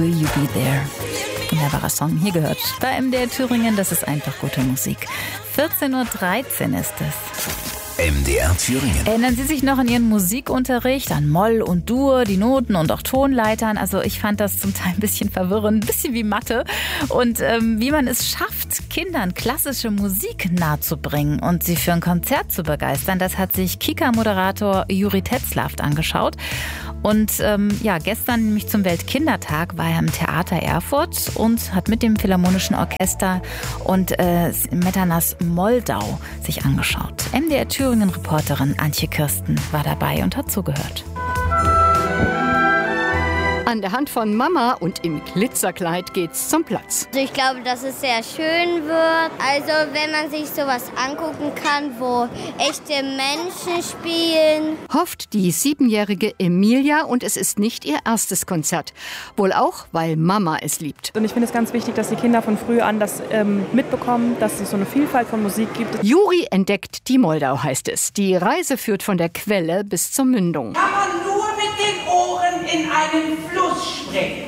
Will You Be There? Wunderbarer Song, hier gehört bei MDR Thüringen, das ist einfach gute Musik. 14:13 Uhr ist es. MDR Thüringen. Erinnern Sie sich noch an Ihren Musikunterricht, an Moll und Dur, die Noten und auch Tonleitern? Also ich fand das zum Teil ein bisschen verwirrend, ein bisschen wie Mathe. Und wie man es schafft, Kindern klassische Musik nahezubringen und sie für ein Konzert zu begeistern, das hat sich Kika-Moderator Juri Tetzlaff angeschaut. Und gestern, nämlich zum Weltkindertag, war er im Theater Erfurt und hat mit dem Philharmonischen Orchester und Smetanas Moldau sich angeschaut. MDR Thüringen-Reporterin Antje Kirsten war dabei und hat zugehört. An der Hand von Mama und im Glitzerkleid geht's zum Platz. Also ich glaube, dass es sehr schön wird. Also wenn man sich sowas angucken kann, wo echte Menschen spielen. Hofft die 7-jährige Emilia, und es ist nicht ihr erstes Konzert. Wohl auch, weil Mama es liebt. Und ich finde es ganz wichtig, dass die Kinder von früh an das mitbekommen, dass es so eine Vielfalt von Musik gibt. Juri entdeckt die Moldau, heißt es. Die Reise führt von der Quelle bis zur Mündung. Kann man nur mit den Ohren in einen Fluss springen.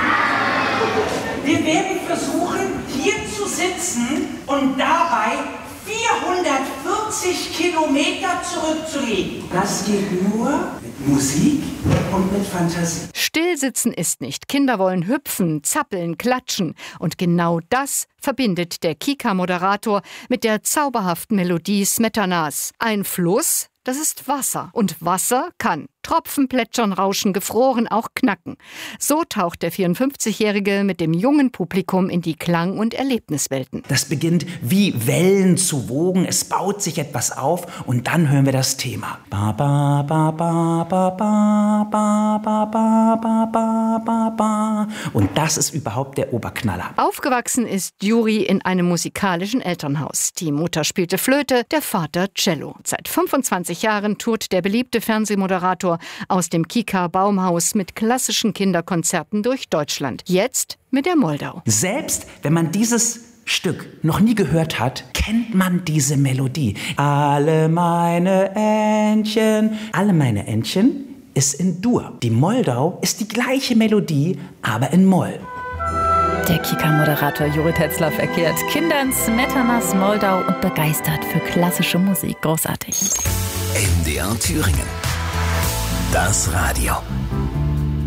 Wir werden versuchen, hier zu sitzen und dabei 440 Kilometer zurückzulegen. Das geht nur mit Musik und mit Fantasie. Stillsitzen ist nicht. Kinder wollen hüpfen, zappeln, klatschen. Und genau das verbindet der Kika-Moderator mit der zauberhaften Melodie Smetanas. Ein Fluss, das ist Wasser. Und Wasser kann Tropfen, plätschern, rauschen, gefroren, auch knacken. So taucht der 54-Jährige mit dem jungen Publikum in die Klang- und Erlebniswelten. Das beginnt wie Wellen zu wogen, es baut sich etwas auf und dann hören wir das Thema. Ba, ba, ba, ba, ba, ba, ba, ba, ba, ba, ba, ba. Und das ist überhaupt der Oberknaller. Aufgewachsen ist Juri in einem musikalischen Elternhaus. Die Mutter spielte Flöte, der Vater Cello. Seit 25 Jahren tourt der beliebte Fernsehmoderator aus dem Kika-Baumhaus mit klassischen Kinderkonzerten durch Deutschland. Jetzt mit der Moldau. Selbst wenn man dieses Stück noch nie gehört hat, kennt man diese Melodie. Alle meine Entchen ist in Dur. Die Moldau ist die gleiche Melodie, aber in Moll. Der Kika-Moderator Juri Tetzlaff erklärt Kindern Smetanas Moldau und begeistert für klassische Musik. Großartig. MDR Thüringen. Das Radio.